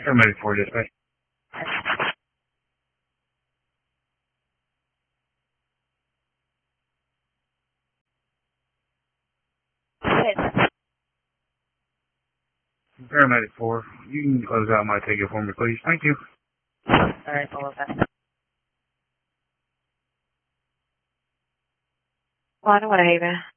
Paramedic 4, dispatch. Paramedic 4, you can close out my ticket for me, please. Thank you. Alright, hold on. On Whitehaven.